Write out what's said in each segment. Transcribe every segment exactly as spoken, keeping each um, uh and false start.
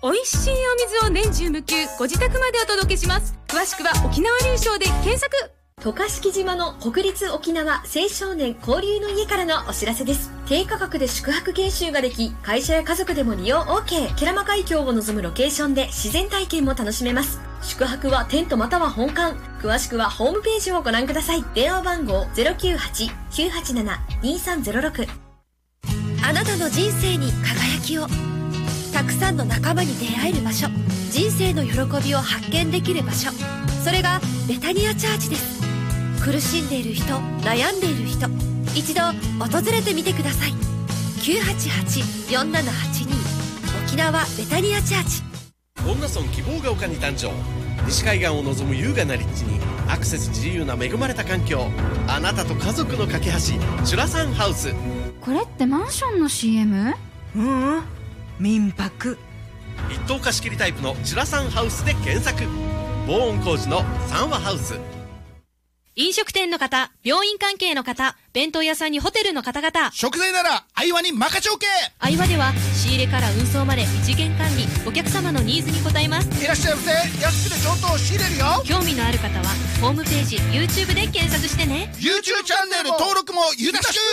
美味しいお水を年中無休ご自宅までお届けします。詳しくは沖縄流商で検索。 渡嘉敷島の国立沖縄青少年交流の家からのお知らせです。低価格で宿泊研修ができ、会社や家族でも利用 OK。 ケラマ海峡を望むロケーションで自然体験も楽しめます。宿泊はテントまたは本館。詳しくはホームページをご覧ください。電話番号 ゼロきゅうはち きゅうはちなな にさんゼロろく。 あなたの人生に輝きを。たくさんの仲間に出会える場所、人生の喜びを発見できる場所、それがベタニアチャーチです。苦しんでいる人、悩んでいる人、一度訪れてみてください。 きゅうはちはち よんななはちに 沖縄ベタニアチャーチ。 恩納村希望が丘に誕生。西海岸を望む優雅な立地にアクセス自由な恵まれた環境。あなたと家族の架け橋、チュラサンハウス。 これってマンションの シーエム？ うん、民泊。 一棟貸し切りタイプのチュラサンハウスで検索。防音工事の三和ハウス。 飲食店の方、病院関係の方、弁当屋さんにホテルの方々、 食材ならアイワに任せおけ。 アイワでは仕入れから運送まで一元管理、お客様のニーズに応えます。 いらっしゃいませ。安くて上等仕入れるよ。 興味のある方はホームページ YouTube で検索してね。 YouTube チャンネル登録もよろしく。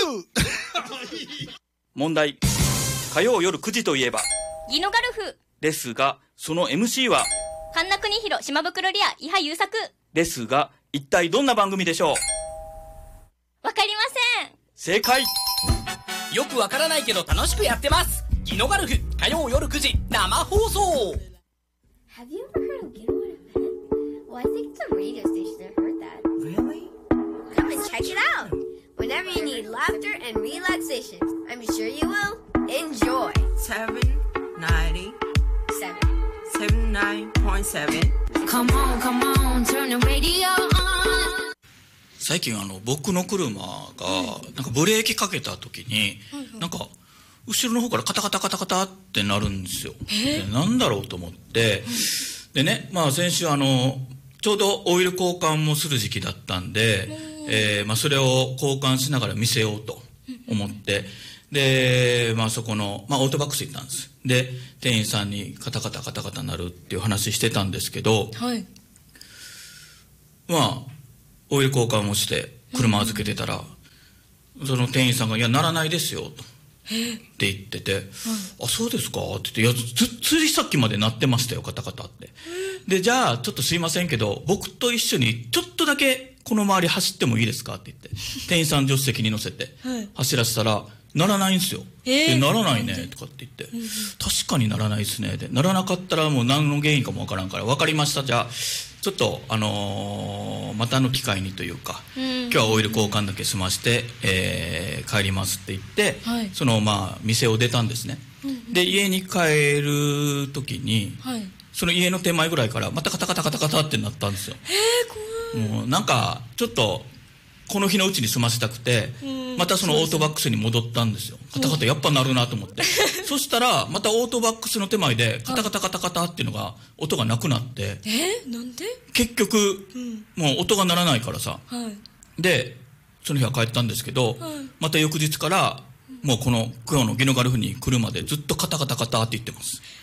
問題。火曜夜くじといえばギノガルフですが、その エムシー は神田国弘、島袋リア、伊波優作ですが、一体どんな番組でしょう？ わかりません。 正解。 よくわからないけど楽しくやってます。ギノガルフ、火曜夜くじ生放送。 Have you ever heard of Gino Event? Well, I think it's a radio station that heard that. Really? Come and check it out. Whenever you need laughter and relaxation, I'm sure you will enjoy. seven ninety Seven. seven nine point seven. Come on, come on, turn the radio on. 最近あの僕の車がなんかブレーキかけた時になんか後ろの方からカタカタカタカタってなるんですよ。でなんだろうと思って、でね、まあ先週あのちょうどオイル交換もする時期だったんで、えーまあ、それを交換しながら見せようと思って、で、まあ、そこの、まあ、オートバックス行ったんです。で店員さんにカタカタカタカタなるっていう話してたんですけど、 はい、 まあオイル交換をして車預けてたら、うん、その店員さんが「いやならないですよ」とって言ってて「あそうですか」って言って「いやつついさっきまで鳴ってましたよカタカタ」って。でじゃあちょっとすいませんけど僕と一緒にちょっとだけこの周り走ってもいいですかって言って店員さん助手席に乗せて走らせたらならないんですよ。でならないねとかって言って、うん、確かにならないですね。でならなかったらもう何の原因かもわからんから分かりました、じゃあちょっとあのー、またの機会にというか、うん、今日はオイル交換だけ済まして、えー、帰りますって言って、はい、そのまあ店を出たんですね、うん、で家に帰る時に、はい、その家の手前ぐらいからまたカタカタカタカタってなったんですよ。 へー怖い。 もうなんかちょっとこの日のうちに済ませたくて、またそのオートバックスに戻ったんですよ。カタカタやっぱ鳴るなと思ってそしたらまたオートバックスの手前でカタカタカタカタっていうのが音がなくなって、 えー、なんで結局、うん、もう音が鳴らないからさ、 はい、 でその日は帰ったんですけど、はい、また翌日からもうこの今日のギノガルフに来るまでずっとカタカタカタって言ってます。